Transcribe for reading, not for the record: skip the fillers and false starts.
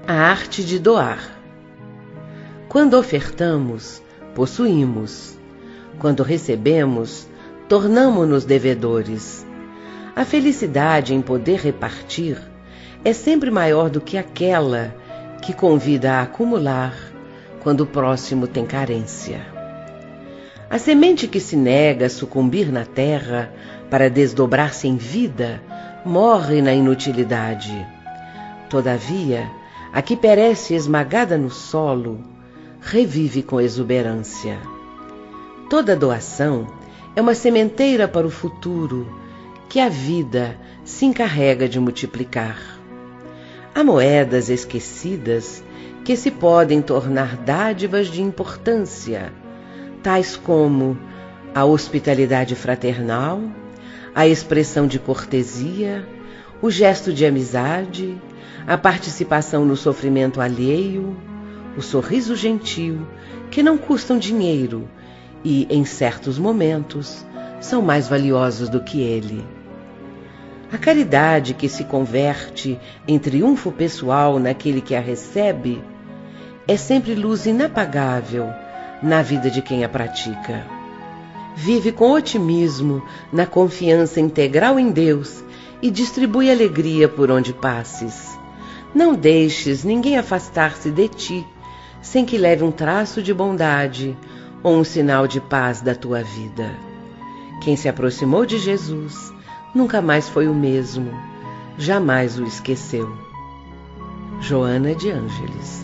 A arte de doar. Quando ofertamos, possuímos. Quando recebemos, tornamo-nos devedores. A felicidade em poder repartir é sempre maior do que aquela que convida a acumular quando o próximo tem carência. A semente que se nega a sucumbir na terra para desdobrar-se em vida morre na inutilidade. Todavia, a que perece esmagada no solo revive com exuberância. Toda doação é uma sementeira para o futuro que a vida se encarrega de multiplicar. Há moedas esquecidas que se podem tornar dádivas de importância, tais como a hospitalidade fraternal, a expressão de cortesia, o gesto de amizade, a participação no sofrimento alheio, o sorriso gentil, que não custam dinheiro e, em certos momentos, são mais valiosos do que ele. A caridade que se converte em triunfo pessoal naquele que a recebe é sempre luz inapagável na vida de quem a pratica. Vive com otimismo na confiança integral em Deus e distribui alegria por onde passes. Não deixes ninguém afastar-se de ti sem que leve um traço de bondade ou um sinal de paz da tua vida. Quem se aproximou de Jesus nunca mais foi o mesmo, jamais o esqueceu. Joana de Ângeles.